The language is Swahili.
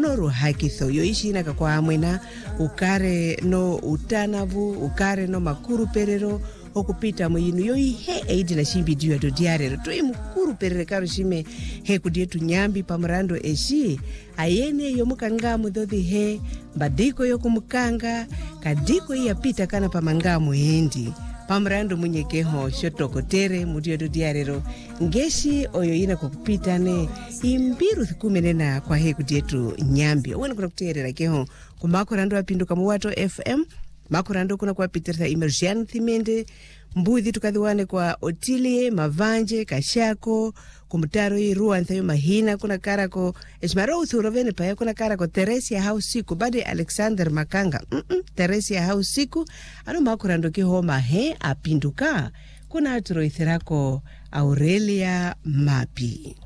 no hakitho yoishi na kwa amwena ukare no utanavu ukare no makuru perero okupita muyinu yoihe eidi na shimbidio ya dodiarero toi mkuru perere karo shime he kudietu nyambi pamrando eshi ayene yomukangamu dodhi he badiko yokumukanga kadiko yapita kana pamangamu hindi pamrando munyekeho shotokotere mudio dodiarero ngeshi oyo ina kukupita ne imbiru thikumenena kwa he kudietu nyambi wana kuna kuterera keho kumako rando wapinduka muwato FM makurando kuna kwa Peter Emergent Thimende mbuthi tukadhiwane kwa Otilie Mavanje Kashako kumutaro irua nthayo mahina kuna karako esmaro uthurovene paya kuna karako Teresia Hausiku bade Alexander Makanga Teresia Hausiku ano makurando kihoma he apinduka kuna aturo ithirako Aurelia Mapi.